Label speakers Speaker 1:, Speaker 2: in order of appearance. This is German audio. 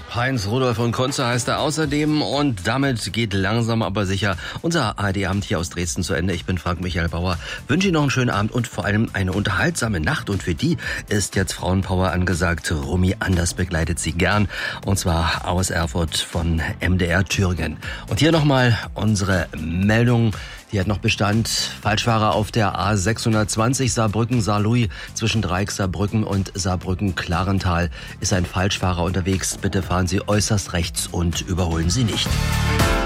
Speaker 1: Heinz Rudolf von Kunze heißt er außerdem und damit geht langsam aber sicher unser ARD-Abend hier aus Dresden zu Ende. Ich bin Frank Michael Bauer, wünsche Ihnen noch einen schönen Abend und vor allem eine unterhaltsame Nacht und für die ist jetzt Frauenpower angesagt. Romy Anders begleitet Sie gern und zwar aus Erfurt von MDR Thüringen. Und hier nochmal unsere Meldung. Die hat noch Bestand. Falschfahrer auf der A620 Saarbrücken-Saarlouis zwischen Dreieck Saarbrücken und Saarbrücken-Klarental ist ein Falschfahrer unterwegs. Bitte fahren Sie äußerst rechts und überholen Sie nicht.